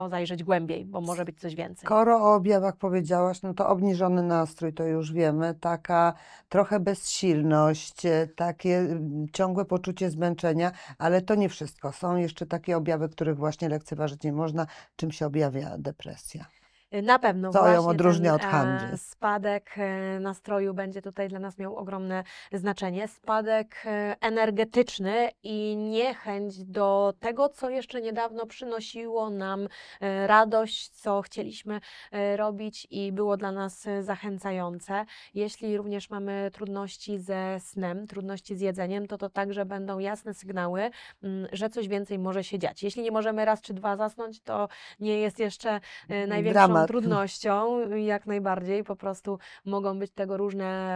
zajrzeć głębiej, bo może być coś więcej. Skoro o objawach powiedziałaś, no to obniżony nastrój, to już wiemy, taka trochę bezsilność, takie ciągłe poczucie zmęczenia, ale to nie wszystko. Są jeszcze takie objawy, których właśnie lekceważyć nie można. Czym się objawia depresja? Na pewno Co ją właśnie odróżnia ten od handry? spadek nastroju będzie tutaj dla nas miał ogromne znaczenie. Spadek energetyczny i niechęć do tego, co jeszcze niedawno przynosiło nam radość, co chcieliśmy robić i było dla nas zachęcające. Jeśli również mamy trudności ze snem, trudności z jedzeniem, to także będą jasne sygnały, że coś więcej może się dziać. Jeśli nie możemy raz czy dwa zasnąć, to nie jest jeszcze największą Dramat. trudnością, jak najbardziej, po prostu mogą być tego różne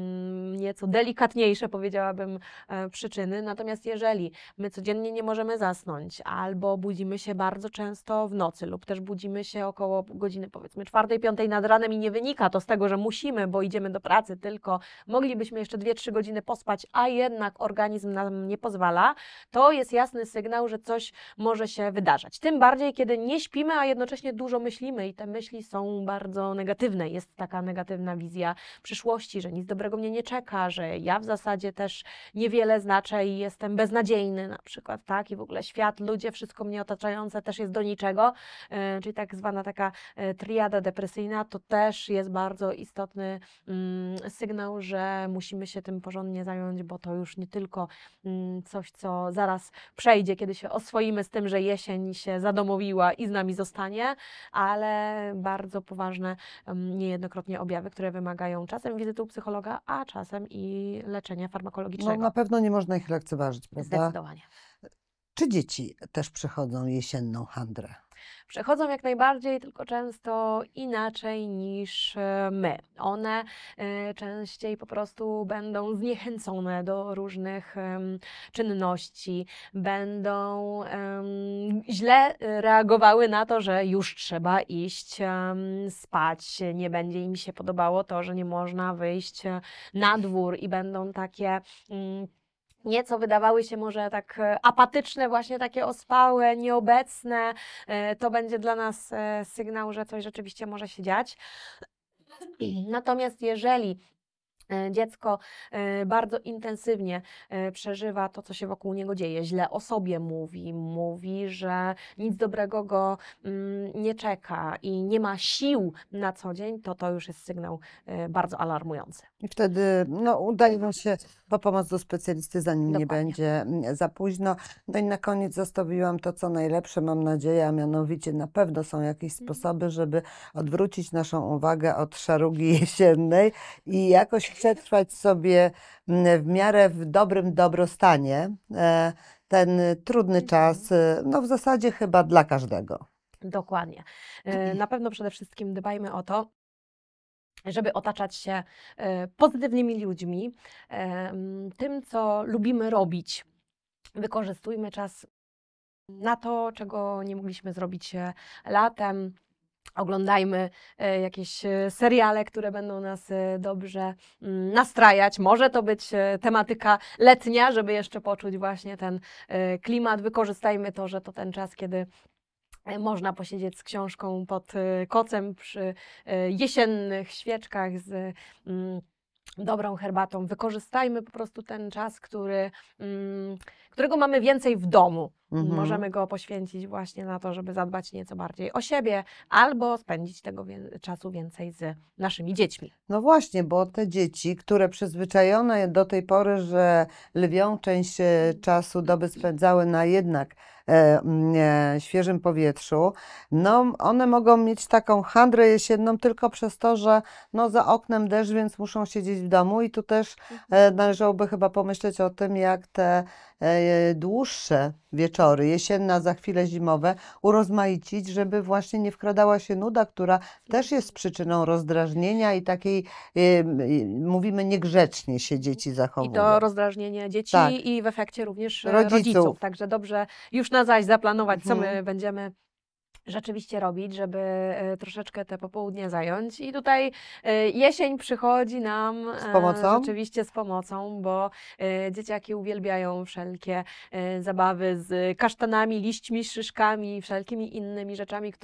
nieco delikatniejsze, powiedziałabym, przyczyny. Natomiast jeżeli my codziennie nie możemy zasnąć, albo budzimy się bardzo często w nocy, lub też budzimy się około godziny, powiedzmy 4, 5 nad ranem i nie wynika to z tego, że musimy, bo idziemy do pracy, tylko moglibyśmy jeszcze 2-3 godziny pospać, a jednak organizm nam nie pozwala, to jest jasny sygnał, że coś może się wydarzać. Tym bardziej, kiedy nie śpimy, a jednocześnie dużo myślimy i te myśli są bardzo negatywne. Jest taka negatywna wizja przyszłości, że nic dobrego mnie nie czeka, że ja w zasadzie też niewiele znaczę i jestem beznadziejny na przykład, tak? I w ogóle świat, ludzie, wszystko mnie otaczające też jest do niczego, czyli tak zwana taka triada depresyjna, to też jest bardzo istotny sygnał, że musimy się tym porządnie zająć, bo to już nie tylko coś, co zaraz przejdzie, kiedy się oswoimy z tym, że jesień się zadomowiła i z nami zostanie, ale bardzo poważne niejednokrotnie objawy, które wymagają czasem wizyty u psychologa, a czasem i leczenia No farmakologicznego. na pewno nie można ich lekceważyć, prawda? Zdecydowanie. Czy dzieci też przechodzą jesienną handrę? Przechodzą jak najbardziej, tylko często inaczej niż my. One częściej po prostu będą zniechęcone do różnych czynności, będą źle reagowały na to, że już trzeba iść spać, nie będzie im się podobało to, że nie można wyjść na dwór i będą takie nieco wydawały się może tak apatyczne, właśnie takie ospałe, nieobecne. To będzie dla nas sygnał, że coś rzeczywiście może się dziać. Natomiast jeżeli dziecko bardzo intensywnie przeżywa to, co się wokół niego dzieje, źle o sobie mówi, że nic dobrego go nie czeka i nie ma sił na co dzień, to już jest sygnał bardzo alarmujący. I wtedy udajmy się po pomoc do specjalisty, zanim nie Dokładnie. będzie za późno. No i na koniec zostawiłam to, co najlepsze, mam nadzieję, a mianowicie na pewno są jakieś sposoby, żeby odwrócić naszą uwagę od szarugi jesiennej i jakoś przetrwać sobie w miarę w dobrym dobrostanie ten trudny czas, no w zasadzie chyba dla każdego. Dokładnie. Na pewno przede wszystkim dbajmy o to, żeby otaczać się pozytywnymi ludźmi, tym, co lubimy robić. Wykorzystujmy czas na to, czego nie mogliśmy zrobić latem. Oglądajmy jakieś seriale, które będą nas dobrze nastrajać. Może to być tematyka letnia, żeby jeszcze poczuć właśnie ten klimat. Wykorzystajmy to, że to ten czas, kiedy można posiedzieć z książką pod kocem przy jesiennych świeczkach z dobrą herbatą. Wykorzystajmy po prostu ten czas, którego mamy więcej w domu. Możemy go poświęcić właśnie na to, żeby zadbać nieco bardziej o siebie albo spędzić tego czasu więcej z naszymi dziećmi. No właśnie, bo te dzieci, które przyzwyczajone do tej pory, że lwią część czasu doby spędzały na jednak świeżym powietrzu, no one mogą mieć taką handrę jesienną tylko przez to, że no za oknem deszcz, więc muszą siedzieć w domu i tu też należałoby chyba pomyśleć o tym, jak te dłuższe wieczory, jesienne, a za chwilę zimowe, urozmaicić, żeby właśnie nie wkradała się nuda, która też jest przyczyną rozdrażnienia i takiej, mówimy, niegrzecznie się dzieci zachowują. I to rozdrażnienie dzieci Tak. i w efekcie również Rodziców. Także dobrze już na zaś zaplanować, co my będziemy rzeczywiście robić, żeby troszeczkę te popołudnie zająć. I tutaj jesień przychodzi nam Z pomocą? rzeczywiście z pomocą, bo dzieciaki uwielbiają wszelkie zabawy z kasztanami, liśćmi, szyszkami, wszelkimi innymi rzeczami,